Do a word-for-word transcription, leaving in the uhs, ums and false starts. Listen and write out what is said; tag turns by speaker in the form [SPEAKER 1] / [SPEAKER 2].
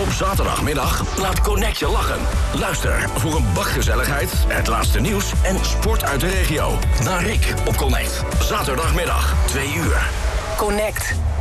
[SPEAKER 1] Op zaterdagmiddag laat Connect je lachen. Luister voor een bak gezelligheid, het laatste nieuws en sport uit de regio. Naar Rick op Connect. Zaterdagmiddag, twee uur.
[SPEAKER 2] Connect.